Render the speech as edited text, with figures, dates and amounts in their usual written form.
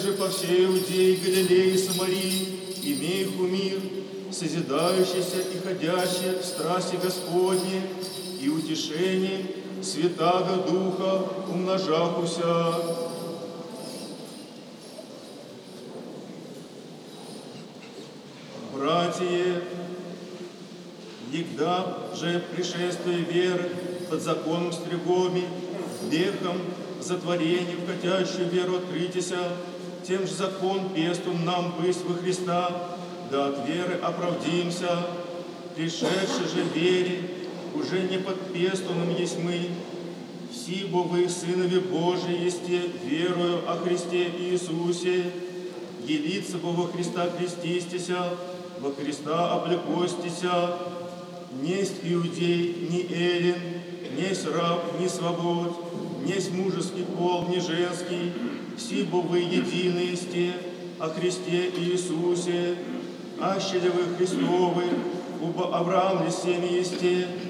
же по всей Иудее, Галилее и Самарии, имееху мир, созидающийся и ходящий в страсти Господне и утешение Святаго Духа умножахуся. Братья, егда же пришествие веры под законом стригоми, вехом затворением в хотящую веру открытися, тем же закон пестун нам быть во Христа, да от веры оправдимся, пришедшей же вере, уже не под пестуном есть мы, сибо вы, сынови Божии, есте, верую о Христе Иисусе, елиться бы во Христа крестистися, во Христа облекостися, несть иудей, ни эллин, несть раб, ни свобод, несть мужеский пол, ни женский, сибо вы едины есте о Христе Иисусе, аще ли вы Христовы, убо Авраам ли семя есте,